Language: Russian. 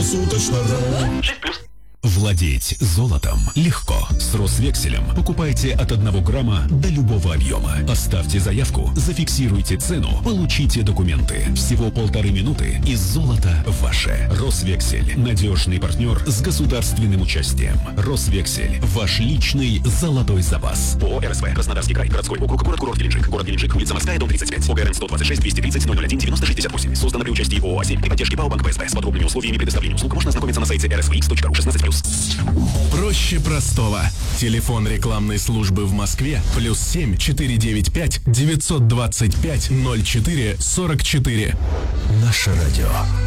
круглосуточно РЭО. Владеть золотом легко. С Росвекселем покупайте от 1 грамма до любого объема. Оставьте заявку, зафиксируйте цену, получите документы. Всего 1,5 минуты и золото ваше. Росвексель. Надежный партнер с государственным участием. Росвексель. Ваш личный золотой запас. ООО РСВ. Краснодарский край. Городской округ. Город Геленджик. Город Геленджик. Улица Морская, дом 35. ОГРН 126 230 001 9068. Создано при участии ООО «А7» при поддержке ПАО Банк ПСБ. С подробными условиями предоставления услуг можно ознакомиться на сайте rsvx.ru 16+. Проще простого. Телефон рекламной службы в Москве +7 495 925 04 44. Наше радио.